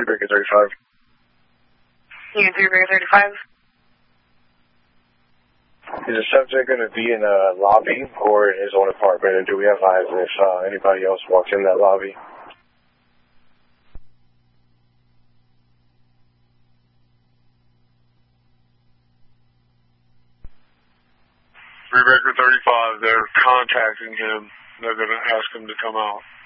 Breaker 35. Unit 3 Breaker 35. Is the subject going to be in a lobby or in his own apartment, and do we have eyes if anybody else walks in that lobby? Breaker 35, they're contacting him. They're going to ask him to come out.